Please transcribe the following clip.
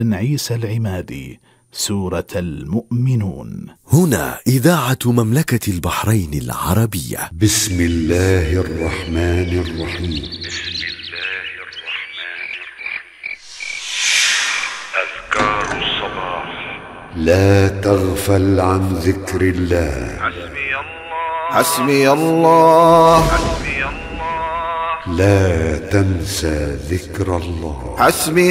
بن عيسى العمادي سورة المؤمنون. هنا إذاعة مملكة البحرين العربية. بسم الله الرحمن الرحيم. أذكار الصباح. لا تغفل عن ذكر الله. حسبي الله. لا تنسى ذكر الله. حسبي